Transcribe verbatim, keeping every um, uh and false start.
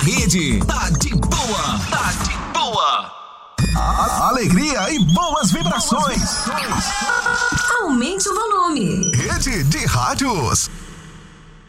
rede tá de boa, tá de boa. A alegria e boas vibrações. Aumente o volume. Rede de rádios.